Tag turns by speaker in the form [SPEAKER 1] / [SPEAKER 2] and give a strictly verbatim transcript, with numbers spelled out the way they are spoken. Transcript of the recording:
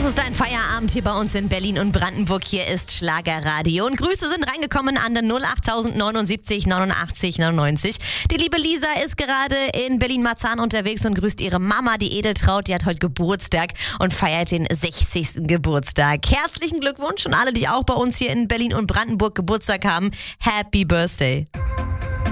[SPEAKER 1] ist dein Feierabend hier bei uns in Berlin und Brandenburg. Hier ist Schlagerradio. Und Grüße sind reingekommen an der null acht neunundsiebzig neunundachtzig neunundneunzig. Die liebe Lisa ist gerade in Berlin-Marzahn unterwegs und grüßt ihre Mama, die Edeltraut. Die hat heute Geburtstag und feiert den sechzigsten Geburtstag. Herzlichen Glückwunsch und alle, die auch bei uns hier in Berlin und Brandenburg Geburtstag haben. Happy Birthday.